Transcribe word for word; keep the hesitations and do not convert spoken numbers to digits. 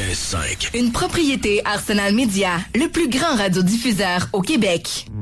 quatre-vingt-cinq. Une propriété Arsenal Média, le plus grand radiodiffuseur au Québec.